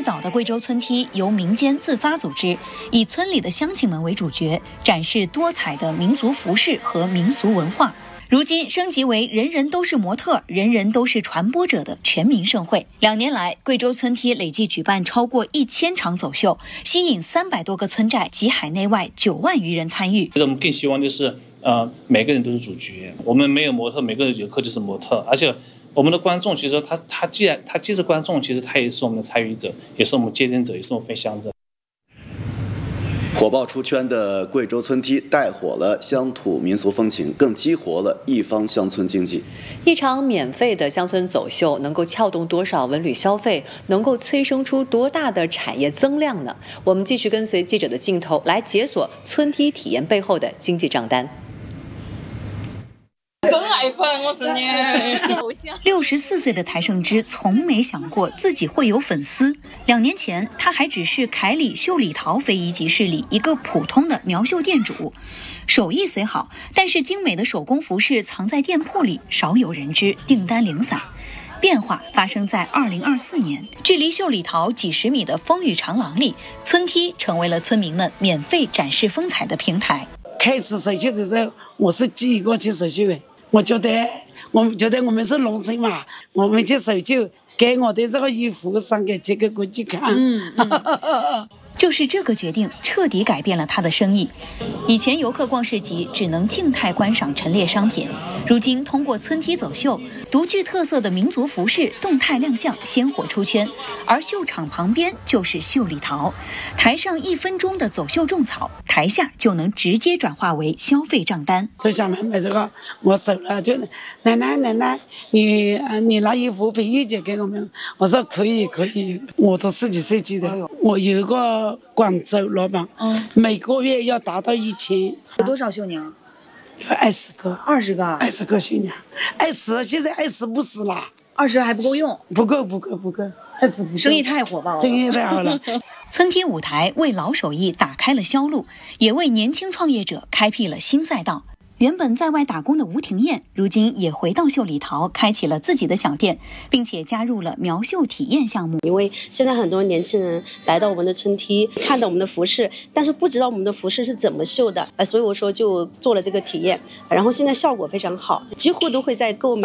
最早的贵州村梯由民间自发组织，以村里的乡亲们为主角，展示多彩的民族服饰和民俗文化。如今升级为人人都是模特、人人都是传播者的全民盛会。2年来，贵州村梯累计举办超过1000场走秀，吸引300多个村寨及海内外9万余人参与。 我们更希望就是每个人都是主角，我们没有模特，每个游客就是模特，而且我们的观众其实他既是观众，其实他也是我们的参与者，也是我们见证者，也是我们分享者。 火爆出圈的贵州村梯带火了乡土民俗风情，更激活了一方乡村经济。 一场免费的乡村走秀能够撬动多少文旅消费，能够催生出多大的产业增量呢？我们继续跟随记者的镜头来解锁村梯体验背后的经济账单。 真爱粉，我是你偶像。 64岁的台胜之从没想过自己会有粉丝。2年前，他还只是凯里秀里陶非遗集市里一个普通的苗绣店主，手艺虽好，但是精美的手工服饰藏在店铺里，少有人知，订单零散。变化发生在2024年，距离秀里陶几十米的风雨长廊里，村梯成为了村民们免费展示风采的平台。 开始手绣的时候，我是挤过去手绣的。我觉得我们是农村嘛，我们去手绣，给我的这个衣服上给这个国际看。 就是这个决定彻底改变了他的生意。以前游客逛市集只能静态观赏陈列商品，如今通过村梯走秀，独具特色的民族服饰动态亮相，鲜活出圈。而秀场旁边就是秀里陶，台上1分钟的走秀种草，台下就能直接转化为消费账单。 就想来买这个，我手了就奶奶，你拿衣服便宜点给我们。我说可以，我都自己设计的。我有一个广州老板，每个月要达到1000。 有多少绣娘 ？20个。 20个 ？20个绣娘，20现在20不死了 ，20还不够用。 不够，20不够。 生意太火爆了， 生意太好了。 村梯舞台为老手艺打开了销路，也为年轻创业者开辟了新赛道。原本在外打工的吴廷艳，如今也回到秀里陶，开启了自己的小店，并且加入了苗绣体验项目。 因为现在很多年轻人来到我们的村梯，看到我们的服饰，但是不知道我们的服饰是怎么绣的，所以我说就做了这个体验，然后现在效果非常好，几乎都会在购买